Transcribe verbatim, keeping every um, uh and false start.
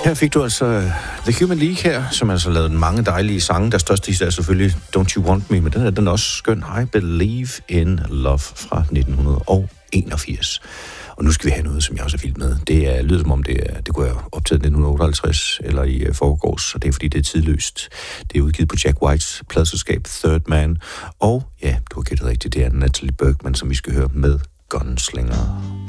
Her fik du altså The Human League her, som altså lavet mange dejlige sange. Der største hit er selvfølgelig Don't You Want Me, men den er, den er også skøn. I Believe in Love fra nitten enogfirs. Og nu skal vi have noget, som jeg også er vild med. Det er, lyder som om, det, er, det kunne være optaget i nitten otteoghalvtreds eller i uh, forgårs, og det er fordi, det er tidløst. Det er udgivet på Jack Whites pladeselskab Third Man. Og ja, du har gættet rigtigt, det er Natalie Bergman, som vi skal høre med Gunslinger.